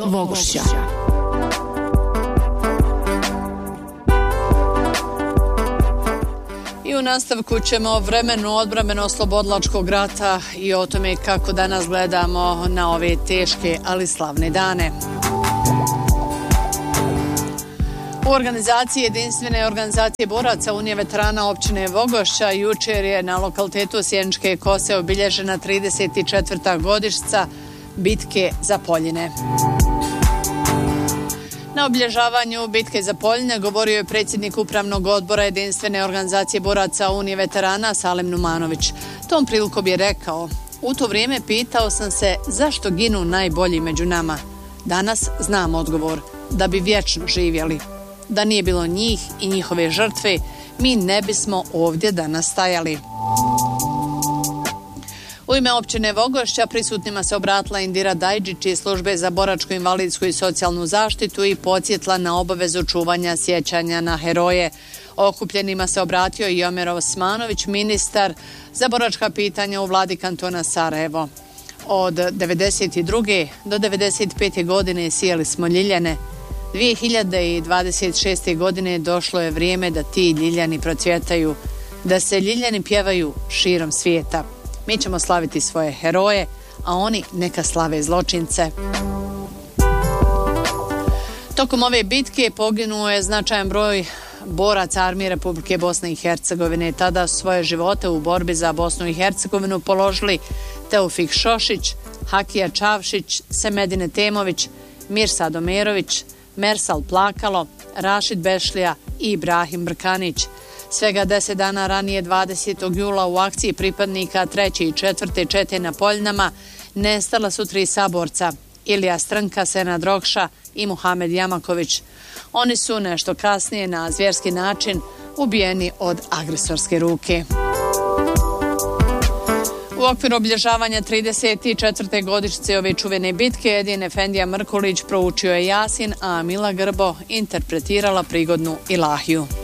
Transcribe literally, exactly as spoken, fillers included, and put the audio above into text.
Radio Vogošća. I u nastavku ćemo o vremenu odbrambeno-oslobodilačkog rata i o tome kako danas gledamo na ove teške, ali slavne dane. U organizaciji Jedinstvene organizacije boraca Unije veterana općine Vogošća jučer je na lokalitetu Sjeničke Kose obilježena trideset četvrta godišnjica bitke za Poljine. Na obilježavanju bitke za Poljine govorio je predsjednik Upravnog odbora Jedinstvene organizacije boraca Unije veterana Salim Numanović. Tom prilikom je rekao: u to vrijeme pitao sam se zašto ginu najbolji među nama. Danas znam odgovor, da bi vječno živjeli. Da nije bilo njih i njihove žrtve, mi ne bismo ovdje danas stajali. U ime općine Vogošća prisutnima se obratila Indira Dajđić iz službe za boračku, invalidsku i socijalnu zaštitu i podsjetila na obavezu čuvanja sjećanja na heroje. Okupljenima se obratio i Omer Osmanović, ministar za boračka pitanja u vladi kantona Sarajevo. Od devedeset druge do devedeset pete godine sijali smo ljiljane. dvije hiljade dvadeset šeste godine došlo je vrijeme da ti ljiljani procvjetaju, da se ljiljani pjevaju širom svijeta. Mi ćemo slaviti svoje heroje, a oni neka slave zločince. Tokom ove bitke poginuo je značajan broj boraca Armije Republike Bosne i Hercegovine. Tada su svoje živote u borbi za Bosnu i Hercegovinu položili Teofik Šošić, Hakija Čavšić, Semedine Temović, Mirsad Omerović, Mersal Plakalo, Rašid Bešlija i Ibrahim Brkanić. Svega deset dana ranije, dvadesetog jula, u akciji pripadnika treće i četvrte čete na Poljinama nestala su tri saborca, Ilija Strnka, Senad Rokša i Muhamed Jamaković. Oni su nešto kasnije na zvjerski način ubijeni od agresorske ruke. U okviru obilježavanja trideset četvrte godišnjice ove čuvene bitke Edin Efendija Mrkulić proučio je Jasin, a Mila Grbo interpretirala prigodnu ilahiju.